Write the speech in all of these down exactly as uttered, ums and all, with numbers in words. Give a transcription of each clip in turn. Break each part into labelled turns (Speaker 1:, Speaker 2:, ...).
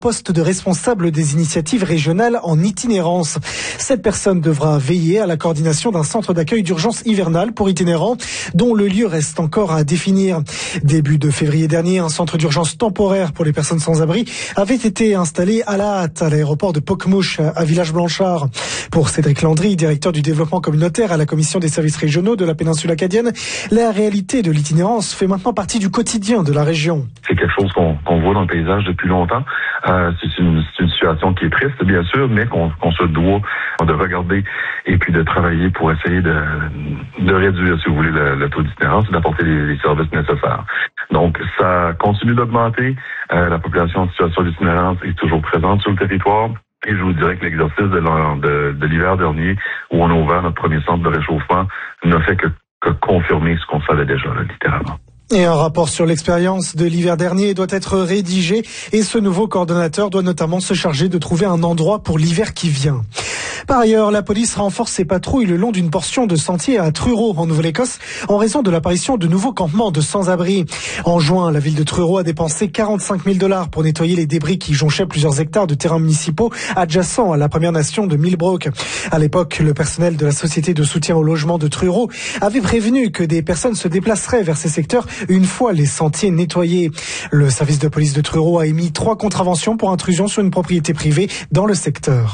Speaker 1: poste de responsable des initiatives régionales en itinérance. Cette personne devra veiller à la coordination d'un centre d'accueil d'urgence hivernale pour itinérants, dont le lieu reste encore à définir. Début de février dernier, un centre d'urgence temporaire pour les personnes sans abri avait été installé à la hâte à l'aéroport de Pocmouche, à Village-Blanchard. Pour Cédric Landry, directeur du développement communautaire à la commission des services régionaux de la péninsule acadienne, la réalité de l'itinérance fait maintenant partie du quotidien de la région.
Speaker 2: C'est quelque chose qu'on, qu'on voit dans le paysage depuis longtemps. Euh, c'est, une, c'est une situation qui est triste, bien sûr, mais qu'on, qu'on se doit de regarder et puis de travailler pour essayer de, de réduire, si vous voulez, le, le taux d'itinérance et d'apporter les, les services nécessaires. Donc, ça continue d'augmenter. Euh, la population en situation d'itinérance est toujours présente sur le territoire. Et je vous dirais que l'exercice de, de, de l'hiver dernier, où on a ouvert notre premier centre de réchauffement, n'a fait que, que confirmer ce qu'on savait déjà, là, littéralement.
Speaker 1: Et un rapport sur l'expérience de l'hiver dernier doit être rédigé et ce nouveau coordonnateur doit notamment se charger de trouver un endroit pour l'hiver qui vient. Par ailleurs, la police renforce ses patrouilles le long d'une portion de sentier à Truro, en Nouvelle-Écosse, en raison de l'apparition de nouveaux campements de sans-abri. En juin, la ville de Truro a dépensé quarante-cinq mille dollars pour nettoyer les débris qui jonchaient plusieurs hectares de terrains municipaux adjacents à la Première Nation de Millbrook. À l'époque, le personnel de la Société de soutien au logement de Truro avait prévenu que des personnes se déplaceraient vers ces secteurs une fois les sentiers nettoyés. Le service de police de Truro a émis trois contraventions pour intrusion sur une propriété privée dans le secteur.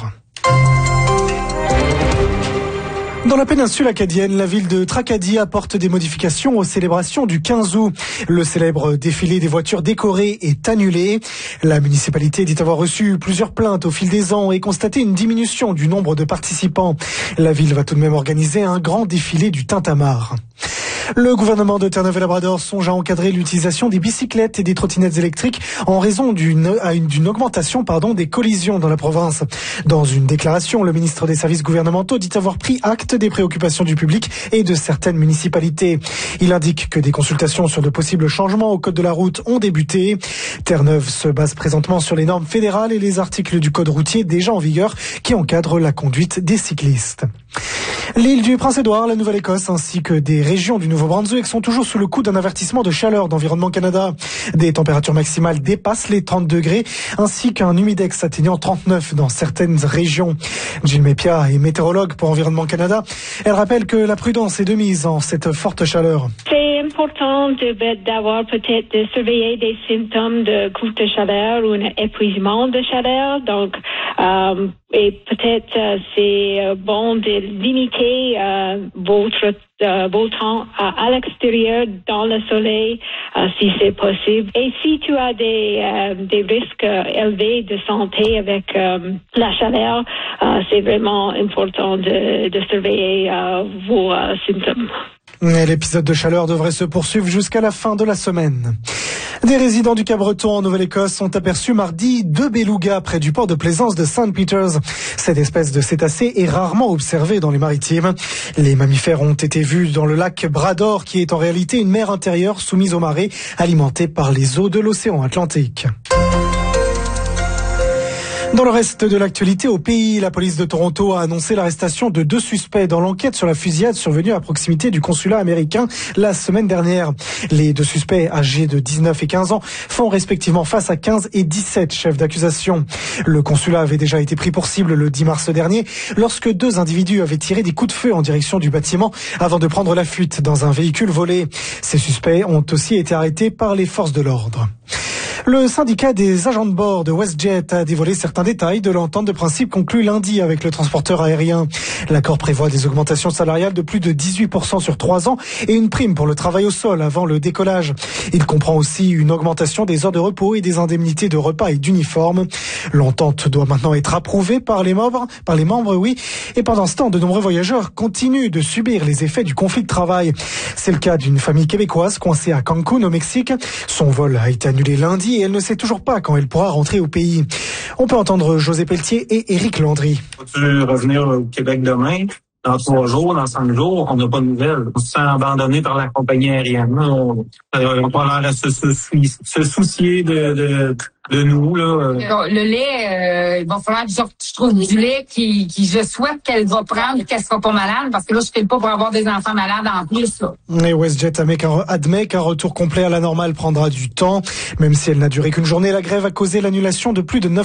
Speaker 1: Dans la péninsule acadienne, la ville de Tracadie apporte des modifications aux célébrations du quinze août. Le célèbre défilé des voitures décorées est annulé. La municipalité dit avoir reçu plusieurs plaintes au fil des ans et constaté une diminution du nombre de participants. La ville va tout de même organiser un grand défilé du tintamarre. Le gouvernement de Terre-Neuve-et-Labrador songe à encadrer l'utilisation des bicyclettes et des trottinettes électriques en raison d'une, d'une augmentation pardon, des collisions dans la province. Dans une déclaration, le ministre des Services gouvernementaux dit avoir pris acte des préoccupations du public et de certaines municipalités. Il indique que des consultations sur de possibles changements au code de la route ont débuté. Terre-Neuve se base présentement sur les normes fédérales et les articles du code routier déjà en vigueur qui encadrent la conduite des cyclistes. L'île du Prince-Édouard, la Nouvelle-Écosse ainsi que des régions du Nouveau-Brunswick sont toujours sous le coup d'un avertissement de chaleur d'Environnement Canada. Des températures maximales dépassent les trente degrés ainsi qu'un humidex atteignant trente-neuf dans certaines régions. Jill Mepia est météorologue pour Environnement Canada. Elle rappelle que la prudence est de mise en cette forte chaleur.
Speaker 3: C'est important de, d'avoir peut-être de surveiller des symptômes de courte chaleur ou un épuisement de chaleur. Donc, euh, et peut-être euh, c'est euh, bon de limiter euh, votre euh, beau temps à, à l'extérieur, dans le soleil, euh, si c'est possible. Et si tu as des, euh, des risques euh, élevés de santé avec euh, la chaleur, euh, c'est vraiment important de, de surveiller euh, vos euh, symptômes.
Speaker 1: L'épisode de chaleur devrait se poursuivre jusqu'à la fin de la semaine. Des résidents du Cap-Breton en Nouvelle-Écosse ont aperçu mardi deux belugas près du port de plaisance de Saint Peters. Cette espèce de cétacé est rarement observée dans les maritimes. Les mammifères ont été vus dans le lac Bras-d'Or, qui est en réalité une mer intérieure soumise aux marées, alimentée par les eaux de l'océan Atlantique. Dans le reste de l'actualité au pays, la police de Toronto a annoncé l'arrestation de deux suspects dans l'enquête sur la fusillade survenue à proximité du consulat américain la semaine dernière. Les deux suspects, âgés de dix-neuf et quinze ans, font respectivement face à quinze et dix-sept chefs d'accusation. Le consulat avait déjà été pris pour cible le dix mars dernier, lorsque deux individus avaient tiré des coups de feu en direction du bâtiment avant de prendre la fuite dans un véhicule volé. Ces suspects ont aussi été arrêtés par les forces de l'ordre. Le syndicat des agents de bord de WestJet a dévoilé certains détails de l'entente de principe conclue lundi avec le transporteur aérien. L'accord prévoit des augmentations salariales de plus de dix-huit pour cent sur trois ans et une prime pour le travail au sol avant le décollage. Il comprend aussi une augmentation des heures de repos et des indemnités de repas et d'uniformes. L'entente doit maintenant être approuvée par les membres, par les membres, oui. Et pendant ce temps, de nombreux voyageurs continuent de subir les effets du conflit de travail. C'est le cas d'une famille québécoise coincée à Cancun au Mexique. Son vol a été annulé lundi et elle ne sait toujours pas quand elle pourra rentrer au pays. On peut entendre José Pelletier et Éric Landry.
Speaker 4: Faut-tu revenir au Québec demain? Dans trois jours, dans cinq jours, on n'a pas de nouvelles. On se sent abandonné par la compagnie aérienne. On n'a pas l'air à se, se, se soucier de, de, de nous. Là.
Speaker 5: Le lait, euh, il va falloir que je, je trouve du lait qui, qui je souhaite qu'elle va prendre et qu'elle sera pas malade, parce que là, je ne file pas pour avoir des enfants malades en plus. Là.
Speaker 1: Et WestJet admet qu'un retour complet à la normale prendra du temps. Même si elle n'a duré qu'une journée, la grève a causé l'annulation de plus de neuf